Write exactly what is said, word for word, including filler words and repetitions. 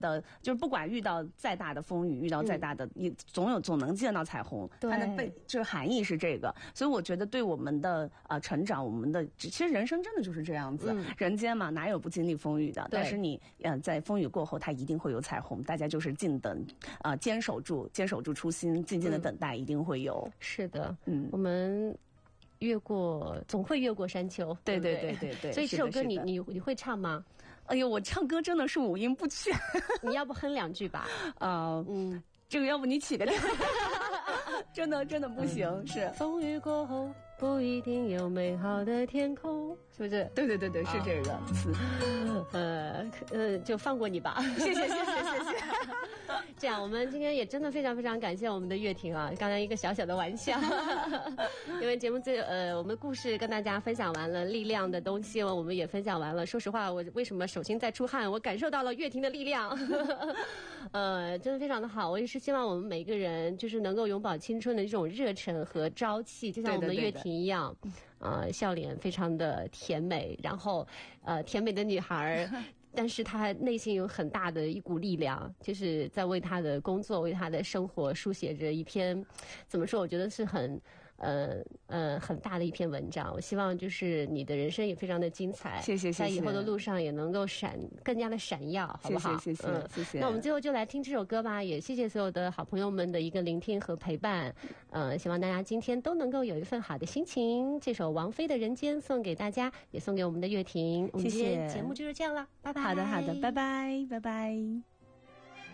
的，就是不管遇到再大的风雨，遇到再大的，你总有总能见到彩虹。它的背就是含义是这个，所以我觉得对我们的呃成长，我们的其实人生真的就是这样子，嗯、人间嘛哪有不经历风雨的？但是你呃在风雨过后，它一定会有彩虹。大家就是静等，啊、呃，坚守住，坚守住初心，静静的等待，一定会有。 嗯、是的，嗯，我们。越过总会越过山丘， 对对对对对。 所以这首歌你你你会唱吗？ 哎呦，我唱歌真的是五音不全。 你要不哼两句吧？ 啊，嗯，这个要不你起个调。真的真的不行，嗯、是。 风雨过后不一定有美好的天空，是不是？ 对对对对，是这个词。 呃呃，就放过你吧。 谢谢谢谢谢谢。 这样，我们今天也真的非常非常感谢我们的乐婷啊！刚才一个小小的玩笑，因为节目最呃，我们故事跟大家分享完了力量的东西，我们也分享完了。说实话，我为什么手心在出汗？我感受到了乐婷的力量，呃，真的非常的好。我也是希望我们每个人就是能够永葆青春的这种热忱和朝气，就像我们的乐婷一样，对对对对呃，笑脸非常的甜美，然后呃，甜美的女孩。但是他内心有很大的一股力量，就是在为他的工作、为他的生活书写着一篇，怎么说？我觉得是很，呃呃，很大的一篇文章。我希望就是你的人生也非常的精彩， 谢谢谢谢， 在以后的路上也能够闪更加的闪耀，好不好？ 谢谢谢谢、嗯、谢谢。 那我们最后就来听这首歌吧，也谢谢所有的好朋友们的一个聆听和陪伴。呃，希望大家今天都能够有一份好的心情。这首王菲的《人间》送给大家，也送给我们的乐婷。我们今天节目就是这样了，拜拜。 好的好的，拜拜拜拜。